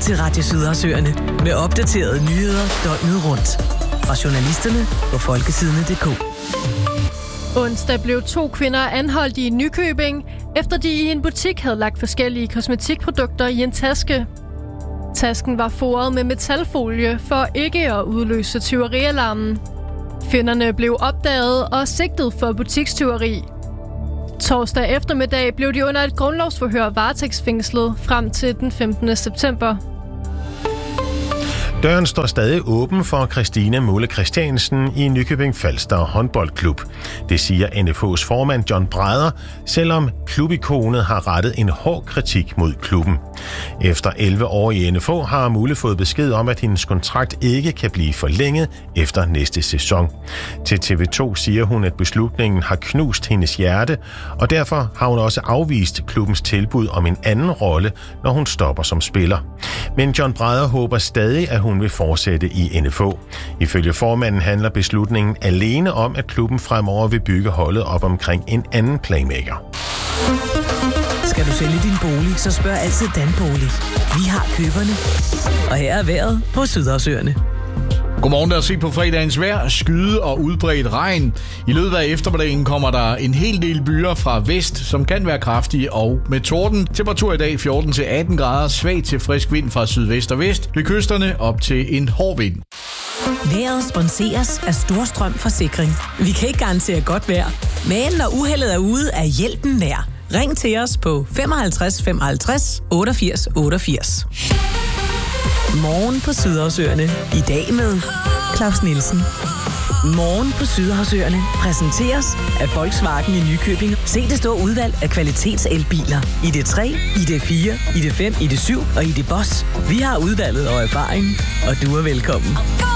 til Radio Sydhavsøerne med opdaterede nyheder døgnet rundt. Fra journalisterne på folkesidene.dk. Onsdag blev 2 kvinder anholdt i Nykøbing, efter de i en butik havde lagt forskellige kosmetikprodukter i en taske. Tasken var foret med metalfolie for ikke at udløse tyverialarmen. Kvinderne blev opdaget og sigtet for butikstyveri. Torsdag eftermiddag blev de under et grundlovsforhør varetægtsfængslet frem til den 15. september. Døren står stadig åben for Christina Mulle Christiansen i Nykøbing Falster håndboldklub. Det siger NFH's formand John Brædder, selvom klubikonet har rettet en hård kritik mod klubben. Efter 11 år i NFH har Mulle fået besked om, at hendes kontrakt ikke kan blive forlænget efter næste sæson. Til TV2 siger hun, at beslutningen har knust hendes hjerte, og derfor har hun også afvist klubbens tilbud om en anden rolle, når hun stopper som spiller. Men John Brædder håber stadig, at hun vil fortsætte i NFH. Ifølge formanden handler beslutningen alene om, at klubben fremover vil bygge holdet op omkring en anden playmaker. Skal du sælge din bolig, så spørg altid Danbolig. Vi har køberne. Og her er vejret på Sydhavsøerne. Godmorgen, der er set på fredagens vejr. Skyde og udbredt regn. I løbet af eftermiddagen kommer der en hel del byer fra vest, som kan være kraftige og med torden. Temperatur i dag 14-18 grader, svag til frisk vind fra sydvest og vest. Ved kysterne op til en hård vind. Vejret sponseres af Storstrøm Forsikring. Vi kan ikke garantere godt vejr, men når uheldet er ude, er hjælpen nær. Ring til os på 55 55 88 88. Morgen på Sydhavsøerne. I dag med Claus Nielsen. Morgen på Sydhavsøerne præsenteres af Volkswagen i Nykøbing. Se det store udvalg af kvalitetselbiler. ID3, ID4, ID5, ID7 og ID Boss. Vi har udvalget og erfaring, og du er velkommen.